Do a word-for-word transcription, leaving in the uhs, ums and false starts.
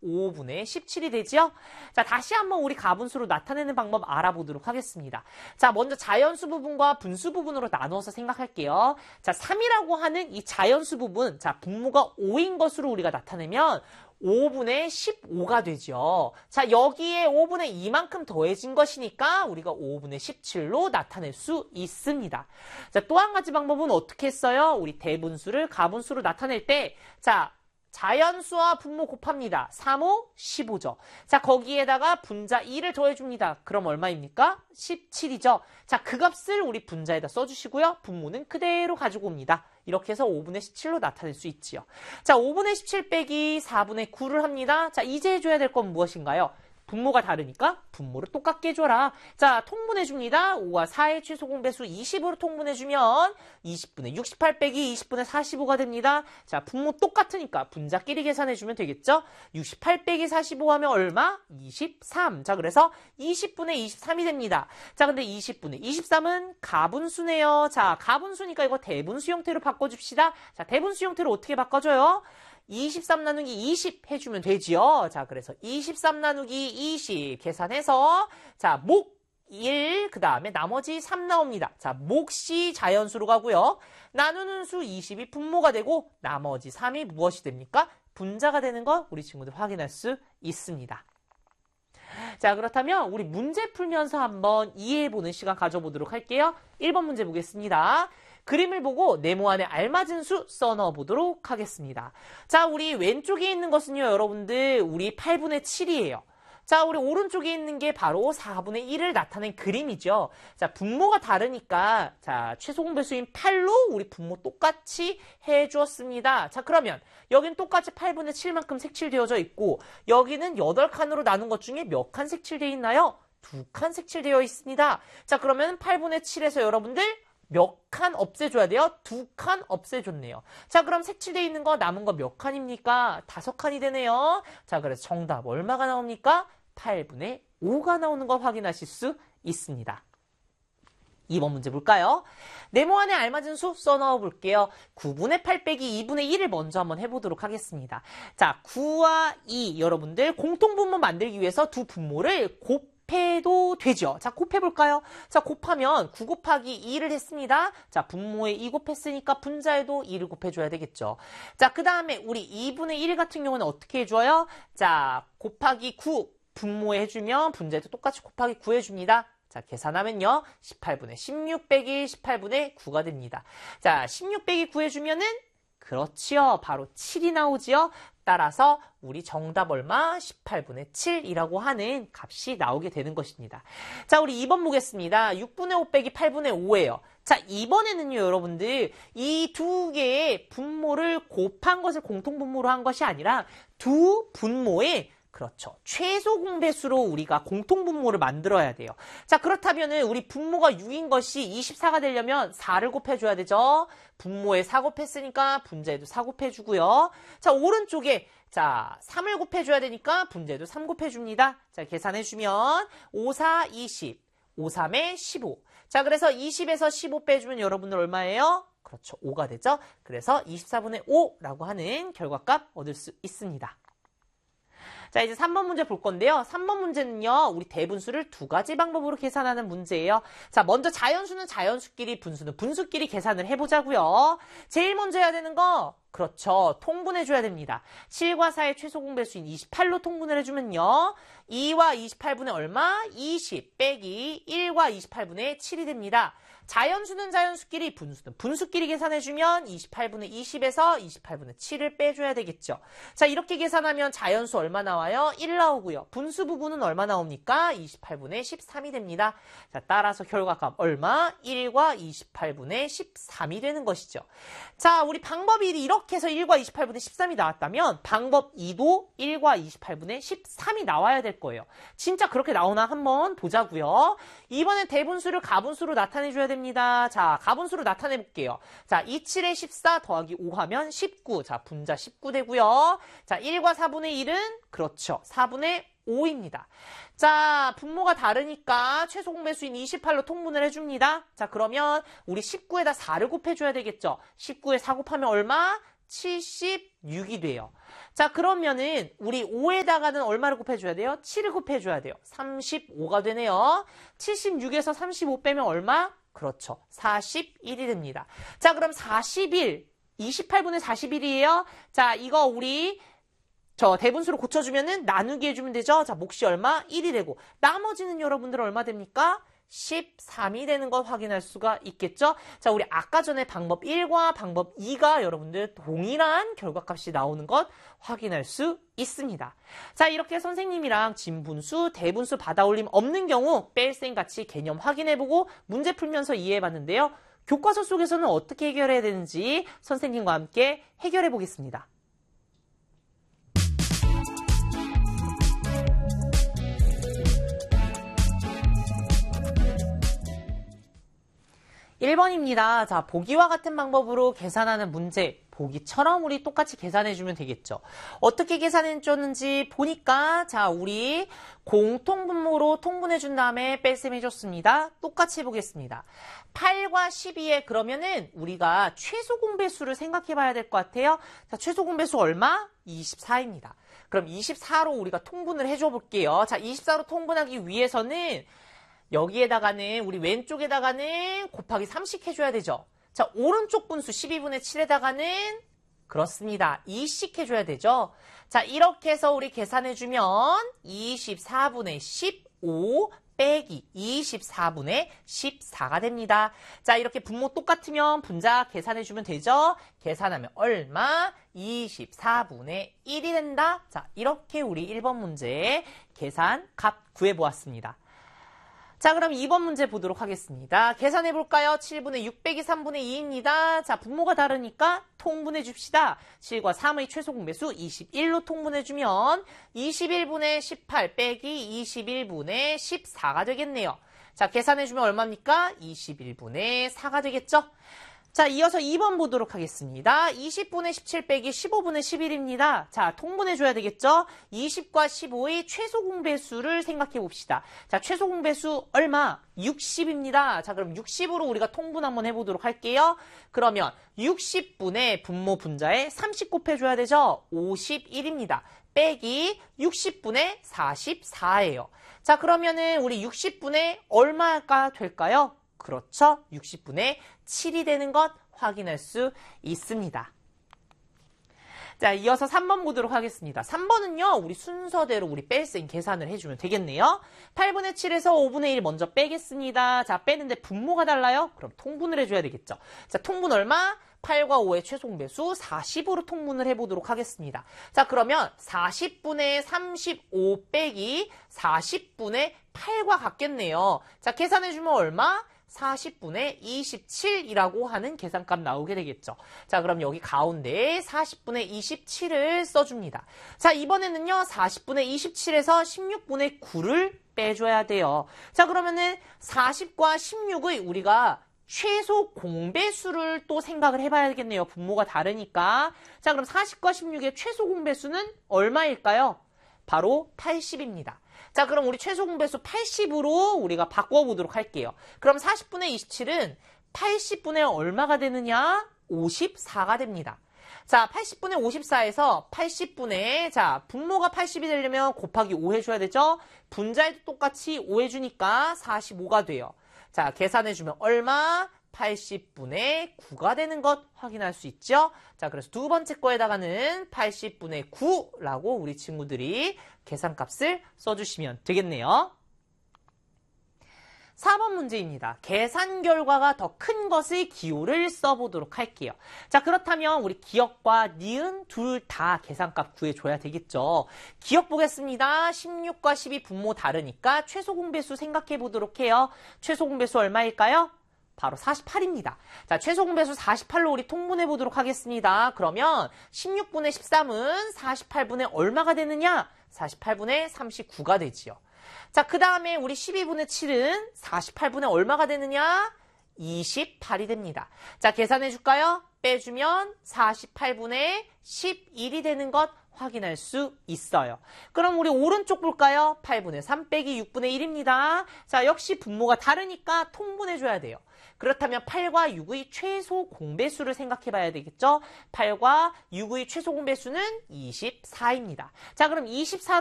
오분의 십칠이 되지요? 자, 다시 한번 우리 가분수로 나타내는 방법 알아보도록 하겠습니다. 자, 먼저 자연수 부분과 분수 부분으로 나누어서 생각할게요. 자, 삼이라고 하는 이 자연수 부분, 자, 분모가 오인 것으로 우리가 나타내면 오분의 십오가 되죠. 자, 여기에 오분의 이만큼 더해진 것이니까 우리가 오분의 십칠로 나타낼 수 있습니다. 자, 또 한 가지 방법은 어떻게 했어요? 우리 대분수를 가분수로 나타낼 때, 자, 자연수와 분모 곱합니다. 삼, 오, 십오죠. 자, 거기에다가 분자 이를 더해줍니다. 그럼 얼마입니까? 십칠이죠. 자, 그 값을 우리 분자에다 써주시고요. 분모는 그대로 가지고 옵니다. 이렇게 해서 오분의 십칠로 나타낼 수 있지요. 자, 오분의 십칠 빼기 사분의 구를 합니다. 자, 이제 해줘야 될 건 무엇인가요? 분모가 다르니까 분모를 똑같게 해줘라. 자, 통분해줍니다. 오와 사의 최소공배수 이십으로 통분해주면 이십분의 육십팔 빼기 이십분의 사십오가 됩니다. 자, 분모 똑같으니까 분자끼리 계산해주면 되겠죠? 육십팔 빼기 사십오 하면 얼마? 이십삼. 자, 그래서 이십분의 이십삼이 됩니다. 자, 근데 이십분의 이십삼은 가분수네요. 자, 가분수니까 이거 대분수 형태로 바꿔줍시다. 자, 대분수 형태로 어떻게 바꿔줘요? 이십삼 나누기 이십 해주면 되지요. 자, 그래서 이십삼 나누기 이십 계산해서, 자, 목 일, 그 다음에 나머지 삼 나옵니다. 자, 몫이 자연수로 가고요. 나누는 수 이십이 분모가 되고, 나머지 삼이 무엇이 됩니까? 분자가 되는 거 우리 친구들 확인할 수 있습니다. 자, 그렇다면 우리 문제 풀면서 한번 이해해보는 시간 가져보도록 할게요. 일 번 문제 보겠습니다. 그림을 보고 네모 안에 알맞은 수 써넣어 보도록 하겠습니다. 자, 우리 왼쪽에 있는 것은요, 여러분들, 우리 팔분의 칠이에요. 자, 우리 오른쪽에 있는 게 바로 사분의 일을 나타낸 그림이죠. 자, 분모가 다르니까, 자, 최소공배수인 팔로 우리 분모 똑같이 해주었습니다. 자, 그러면 여긴 똑같이 팔분의 칠만큼 색칠되어져 있고, 여기는 여덟 칸으로 나눈 것 중에 몇 칸 색칠되어 있나요? 두 칸 색칠되어 있습니다. 자, 그러면 팔분의 칠에서 여러분들 몇 칸 없애줘야 돼요? 두 칸 없애줬네요. 자, 그럼 색칠되어 있는 거 남은 거 몇 칸입니까? 다섯 칸이 되네요. 자, 그래서 정답 얼마가 나옵니까? 팔분의 오가 나오는 거 확인하실 수 있습니다. 이 번 문제 볼까요? 네모 안에 알맞은 수 써넣어 볼게요. 구분의 팔 빼기 이분의 일을 먼저 한번 해보도록 하겠습니다. 자, 구와 이 여러분들 공통분모 만들기 위해서 두 분모를 곱 곱해도 되죠. 자, 곱해볼까요? 자, 곱하면 구 곱하기 이를 했습니다. 자, 분모에 이 곱했으니까 분자에도 이를 곱해줘야 되겠죠. 자, 그 다음에 우리 이분의 일 같은 경우는 어떻게 해줘요? 자, 곱하기 구 분모에 해주면 분자에도 똑같이 곱하기 구 해줍니다. 자, 계산하면요. 십팔분의 십육 빼기 십팔분의 구가 됩니다. 자, 십육 빼기 구 해주면은 그렇지요. 바로 칠이 나오지요. 따라서 우리 정답 얼마? 십팔분의 칠이라고 하는 값이 나오게 되는 것입니다. 자, 우리 이 번 보겠습니다. 육분의 오 빼기 팔분의 오예요. 자, 이번에는요, 여러분들, 이 두 개의 분모를 곱한 것을 공통분모로 한 것이 아니라 두 분모의 그렇죠. 최소 공배수로 우리가 공통분모를 만들어야 돼요. 자, 그렇다면은 우리 분모가 육인 것이 이십사가 되려면 사를 곱해줘야 되죠. 분모에 사 곱했으니까 분자에도 사 곱해주고요. 자, 오른쪽에 자 삼을 곱해줘야 되니까 분자에도 삼 곱해줍니다. 자, 계산해주면 오, 사, 이십, 오, 삼에 십오. 자, 그래서 이십에서 십오 빼주면 여러분들 얼마예요? 그렇죠. 오가 되죠. 그래서 이십사분의 오라고 하는 결과값 얻을 수 있습니다. 자, 이제 삼 번 문제 볼 건데요. 삼 번 문제는요, 우리 대분수를 두 가지 방법으로 계산하는 문제예요. 자, 먼저 자연수는 자연수끼리, 분수는 분수끼리 계산을 해보자고요. 제일 먼저 해야 되는 거, 그렇죠. 통분해줘야 됩니다. 칠과 사의 최소공배수인 이십팔로 통분을 해주면요. 이와 이십팔분의 얼마? 이십 빼기 일과 이십팔분의 칠이 됩니다. 자연수는 자연수끼리, 분수는 분수끼리 계산해주면 이십팔분의 이십에서 이십팔분의 칠을 빼줘야 되겠죠. 자, 이렇게 계산하면 자연수 얼마 나와요? 일 나오고요. 분수 부분은 얼마 나옵니까? 이십팔분의 십삼이 됩니다. 자, 따라서 결과값 얼마? 일과 이십팔분의 십삼이 되는 것이죠. 자, 우리 방법 일이 이렇게 해서 일과 이십팔분의 십삼이 나왔다면 방법 이도 일과 이십팔분의 십삼이 나와야 될 거예요. 진짜 그렇게 나오나 한번 보자고요. 이번엔 대분수를 가분수로 나타내줘야 됩니다. 자, 가분수로 나타내 볼게요. 자, 이십칠에 십사 더하기 오 하면 십구. 자, 분자 십구 되고요. 자, 일과 사분의 일은 그렇죠. 사분의 오입니다. 자, 분모가 다르니까 최소공배수인 이십팔로 통분을 해줍니다. 자, 그러면 우리 십구에다 사를 곱해줘야 되겠죠. 십구에 사 곱하면 얼마? 칠십육이 돼요. 자, 그러면은 우리 오에다가는 얼마를 곱해줘야 돼요? 칠을 곱해줘야 돼요. 삼십오가 되네요. 칠십육에서 삼십오 빼면 얼마? 그렇죠. 사십일이 됩니다. 자, 그럼 사십일, 이십팔분의 사십일이에요. 자, 이거 우리 저 대분수로 고쳐주면은 나누기 해주면 되죠. 자, 몫이 얼마? 일이 되고 나머지는 여러분들 얼마 됩니까? 십삼이 되는 것 확인할 수가 있겠죠. 자, 우리 아까 전에 방법 일과 방법 이가 여러분들 동일한 결과값이 나오는 것 확인할 수 있습니다. 자, 이렇게 선생님이랑 진분수, 대분수 받아올림 없는 경우 뺄셈 같이 개념 확인해보고 문제 풀면서 이해해봤는데요. 교과서 속에서는 어떻게 해결해야 되는지 선생님과 함께 해결해보겠습니다. 일 번입니다. 자, 보기와 같은 방법으로 계산하는 문제. 보기처럼 우리 똑같이 계산해주면 되겠죠. 어떻게 계산해줬는지 보니까 자, 우리 공통분모로 통분해준 다음에 뺄셈 해줬습니다. 똑같이 해보겠습니다. 팔과 십이에 그러면은 우리가 최소 공배수를 생각해봐야 될 것 같아요. 자, 최소 공배수 얼마? 이십사입니다. 그럼 이십사로 우리가 통분을 해줘 볼게요. 자, 이십사로 통분하기 위해서는 여기에다가는 우리 왼쪽에다가는 곱하기 삼씩 해줘야 되죠. 자, 오른쪽 분수 십이분의 칠에다가는 그렇습니다. 이씩 해줘야 되죠. 자, 이렇게 해서 우리 계산해주면 이십사분의 십오 빼기 이십사분의 십사가 됩니다. 자, 이렇게 분모 똑같으면 분자 계산해주면 되죠. 계산하면 얼마? 이십사분의 일이 된다. 자, 이렇게 우리 일 번 문제 계산 값 구해보았습니다. 자, 그럼 이 번 문제 보도록 하겠습니다. 계산해볼까요? 칠분의 육 빼기 삼분의 이입니다. 자, 분모가 다르니까 통분해 줍시다. 칠과 삼의 최소 공배수 이십일로 통분해주면 이십일분의 십팔 빼기 이십일분의 십사가 되겠네요. 자, 계산해주면 얼마입니까? 이십일분의 사가 되겠죠? 자, 이어서 이 번 보도록 하겠습니다. 이십분의 십칠 빼기 십오분의 십일입니다. 자, 통분해줘야 되겠죠? 이십과 십오의 최소 공배수를 생각해 봅시다. 자, 최소 공배수 얼마? 육십입니다. 자, 그럼 육십으로 우리가 통분 한번 해보도록 할게요. 그러면 육십분의 분모 분자에 삼십 곱해줘야 되죠? 오십일입니다. 빼기 육십분의 사십사예요. 자, 그러면은 우리 육십분의 얼마가 될까요? 그렇죠. 육십분의 칠이 되는 것 확인할 수 있습니다. 자, 이어서 삼 번 보도록 하겠습니다. 삼 번은요, 우리 순서대로 우리 뺄셈 계산을 해주면 되겠네요. 팔분의 칠에서 오분의 일 먼저 빼겠습니다. 자, 빼는데 분모가 달라요? 그럼 통분을 해줘야 되겠죠. 자, 통분 얼마? 팔과 오의 최소 공배수 사십으로 통분을 해보도록 하겠습니다. 자, 그러면 사십분의 삼십오 빼기 사십분의 팔과 같겠네요. 자, 계산해주면 얼마? 사십분의 이십칠이라고 하는 계산값 나오게 되겠죠. 자, 그럼 여기 가운데 사십분의 이십칠을 써줍니다. 자, 이번에는요, 사십분의 이십칠에서 십육분의 구를 빼줘야 돼요. 자, 그러면은 사십과 십육의 우리가 최소 공배수를 또 생각을 해봐야겠네요. 분모가 다르니까. 자, 그럼 사십과 십육의 최소 공배수는 얼마일까요? 바로 팔십입니다. 자, 그럼 우리 최소 공배수 팔십으로 우리가 바꿔보도록 할게요. 그럼 사십분의 이십칠은 팔십분의 얼마가 되느냐? 오십사가 됩니다. 자, 팔십분의 오십사에서 팔십분의, 자, 분모가 팔십이 되려면 곱하기 오 해줘야 되죠? 분자에도 똑같이 오 해주니까 사십오가 돼요. 자, 계산해주면 얼마? 팔십분의 구가 되는 것 확인할 수 있죠? 자, 그래서 두 번째 거에다가는 팔십분의 구라고 우리 친구들이 계산값을 써주시면 되겠네요. 사 번 문제입니다. 계산 결과가 더 큰 것의 기호를 써보도록 할게요. 자, 그렇다면 우리 기억과 니은 둘 다 계산값 구해줘야 되겠죠. 기억 보겠습니다. 십육과 십이 분모 다르니까 최소 공배수 생각해 보도록 해요. 최소 공배수 얼마일까요? 바로 사십팔입니다. 자, 최소 공배수 사십팔로 우리 통분해 보도록 하겠습니다. 그러면 십육분의 십삼은 사십팔분의 얼마가 되느냐? 사십팔분의 삼십구가 되지요. 자, 그 다음에 우리 십이분의 칠은 사십팔분의 얼마가 되느냐? 이십팔이 됩니다. 자, 계산해 줄까요? 빼주면 사십팔분의 십일이 되는 것 확인할 수 있어요. 그럼 우리 오른쪽 볼까요? 팔분의 삼 빼기 육분의 일입니다. 자, 역시 분모가 다르니까 통분해줘야 돼요. 그렇다면 팔과 육의 최소 공배수를 생각해 봐야 되겠죠? 팔과 육의 최소 공배수는 이십사입니다. 자, 그럼 이십사